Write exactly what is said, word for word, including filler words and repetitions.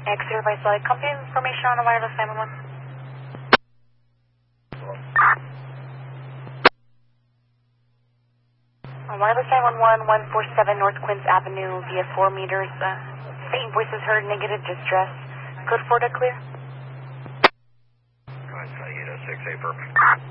Exeter by Solid Company information on a wireless nine one one. On wireless nine one one, one forty-seven North Quince Avenue via four meters. Uh, faint voices heard, negative distress. Code four to clear. Go ahead, six eight, perfect.